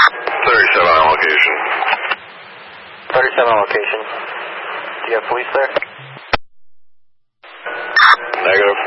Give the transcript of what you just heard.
37 on location. 37 on location. Do you have police there? Negative.